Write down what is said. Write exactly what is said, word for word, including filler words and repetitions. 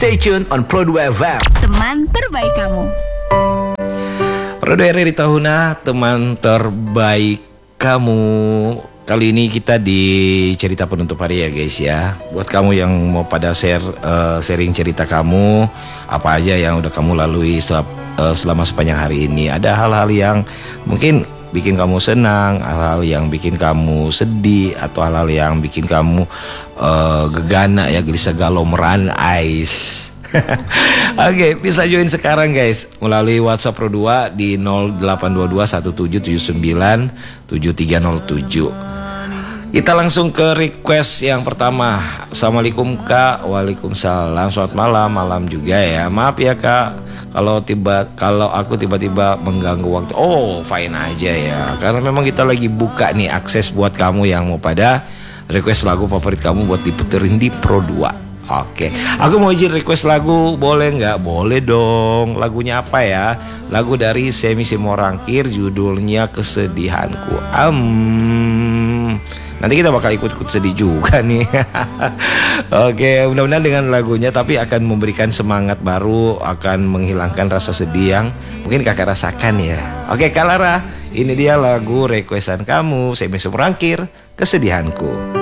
Stay tune on Pro dua F M. Teman terbaik kamu. Pro dua R R I Tahuna, teman terbaik kamu. Kali ini kita di cerita penutup hari ya guys ya. Buat kamu yang mau pada share uh, sharing cerita kamu, apa aja yang udah kamu lalui selama, uh, selama sepanjang hari ini. Ada hal-hal yang mungkin bikin kamu senang, hal-hal yang bikin kamu sedih, atau hal-hal yang bikin kamu uh, gegana ya, gelisah galau meranais. Oke, bisa join sekarang guys melalui WhatsApp Pro dua di nol delapan dua dua satu tujuh tujuh sembilan tujuh tiga nol tujuh. Kita langsung ke request yang pertama. Assalamualaikum Kak. Waalaikumsalam. Selamat malam, malam juga ya. Maaf ya Kak kalau tiba kalau aku tiba-tiba mengganggu waktu. Oh, fine aja ya. Karena memang kita lagi buka nih akses buat kamu yang mau pada request lagu favorit kamu buat diputerin di Pro dua. Oke, aku mau izin request lagu, boleh nggak? Boleh dong. Lagunya apa ya? Lagu dari Semi Simorangkir, judulnya Kesedihanku. Um, nanti kita bakal ikut-ikut sedih juga nih. Oke, mudah-mudahan dengan lagunya tapi akan memberikan semangat baru, akan menghilangkan rasa sedih yang mungkin kakak rasakan ya. Oke Kak Lara, ini dia lagu requestan kamu, Semi Simorangkir, Kesedihanku.